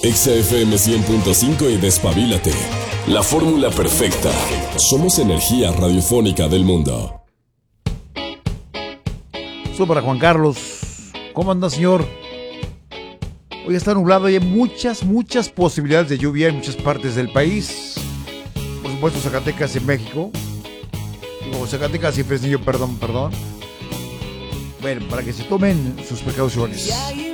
Exa FM 100.5 y despabilate. La fórmula perfecta. Somos energía radiofónica del mundo. Esto para Juan Carlos. ¿Cómo anda, señor? Hoy está nublado y hay muchas posibilidades de lluvia en muchas partes del país. Por supuesto, Zacatecas y México. O Zacatecas y Fresnillo, perdón. Bueno, para que se tomen sus precauciones.